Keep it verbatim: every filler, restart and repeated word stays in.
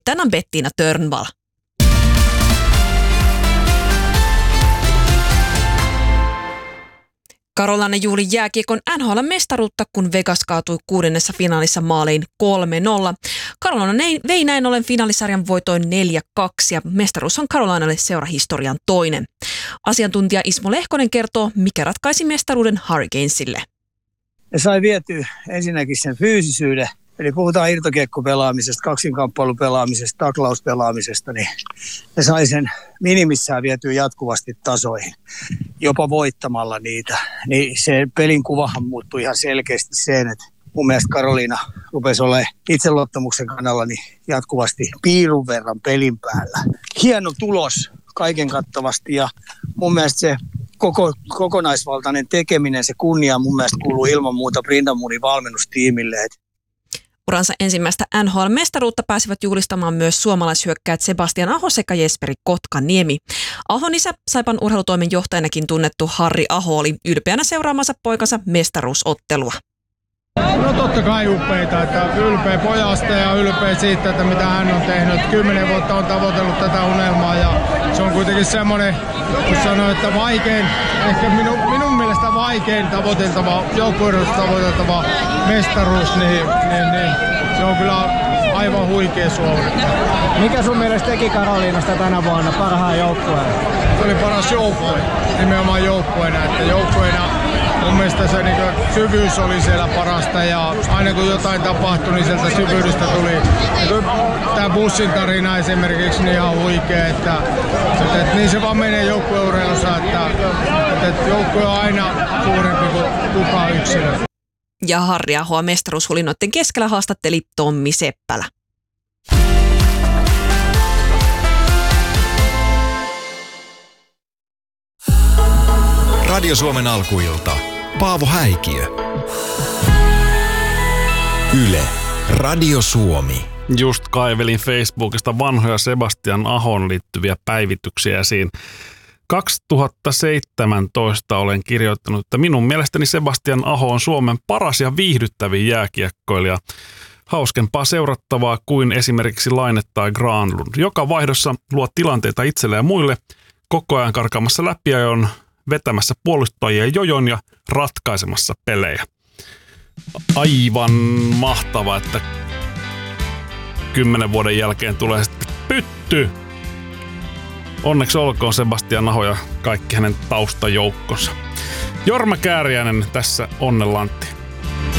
Tänään on Bettina Törnvall. Carolina juhli jääkiekon N H L-mestaruutta, kun Vegas kaatui kuudennessa finaalissa maaliin kolme nolla. Carolina vei näin ollen finaalisarjan voitoin neljä kaksi ja mestaruus on Carolinalle seurahistorian toinen. Asiantuntija Ismo Lehkonen kertoo, mikä ratkaisi mestaruuden Hurricanesille. Ne sai vietyä ensinnäkin sen fyysisyyden, eli puhutaan irtokiekkopelaamisesta, kaksinkamppailupelaamisesta, taklauspelaamisesta, niin ne sai sen minimissään vietyä jatkuvasti tasoihin, jopa voittamalla niitä. Niin se pelin kuvahan muuttui ihan selkeästi sen, että mun mielestä Carolina rupesi olemaan itseluottamuksen kannalla niin jatkuvasti piirun verran pelin päällä. Hieno tulos kaiken kattavasti ja mun mielestä se koko, kokonaisvaltainen tekeminen, se kunnia mun mielestä kuuluu ilman muuta Brindamurin valmennustiimille. Uransa ensimmäistä N H L-mestaruutta pääsivät juhlistamaan myös suomalaishyökkäät Sebastian Aho sekä Jesperi Kotkaniemi. Ahon isä, Saipan urheilutoimen johtajanakin tunnettu Harri Aho, oli ylpeänä seuraamansa poikansa mestaruusottelua. No totta kai upeita, että ylpeä pojasta ja ylpeä siitä, että mitä hän on tehnyt. Kymmenen vuotta on tavoitellut tätä unelmaa ja se on kuitenkin semmoinen, kun sanoo, että vaikein, ehkä minun, minun mielestä vaikein tavoiteltava, joukkueurheilusta tavoiteltava mestaruus, niin, niin, niin se on kyllä aivan huikea suorittaa. Mikä sun mielestä teki Carolinasta tänä vuonna parhaan joukkueen? Se oli paras joukkue, nimenomaan joukkueena, että joukkueena mun mielestä se niin syvyys oli siellä parasta ja aina kun jotain tapahtui, niin sieltä syvyydestä tuli. Niin tämä bussin tarina esimerkiksi niin ihan huikea, että, että, että niin se vaan menee joukkueurheilussa, että, että, että joukkue on aina suurempi kuin kukaan yksilö. Ja Harri Ahoa mestaruushulinoiden keskellä haastatteli Tommi Seppälä. Radio Suomen alkuilta. Paavo Häikiö. Yle. Radio Suomi. Just kaivelin Facebookista vanhoja Sebastian Ahon liittyviä päivityksiä esiin. kaksituhattaseitsemäntoista olen kirjoittanut, että minun mielestäni Sebastian Aho on Suomen paras ja viihdyttävin jääkiekkoilija. Hauskempaa seurattavaa kuin esimerkiksi Laine tai Granlund. Joka vaihdossa luo tilanteita itselle ja muille, koko ajan karkaamassa läpi ja on vetämässä puolustajia jojon ja ratkaisemassa pelejä. Aivan mahtavaa, että kymmenen vuoden jälkeen tulee sitten pytty. Onneksi olkoon Sebastian Aho ja kaikki hänen taustajoukkonsa. Jorma Kääriäinen tässä onnellaan